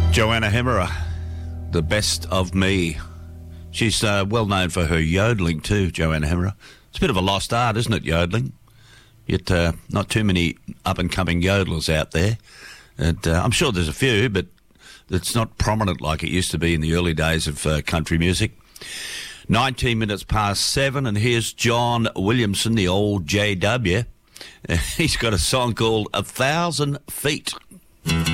Joanna Hemmerer, The Best of Me. She's well known for her yodelling too, Joanna Hemmerer. It's a bit of a lost art, isn't it, yodelling? Yet not too many up-and-coming yodelers out there. And I'm sure there's a few, but it's not prominent like it used to be in the early days of country music. 19 minutes past 7, and here's John Williamson, the old JW. He's got a song called 1,000 Feet.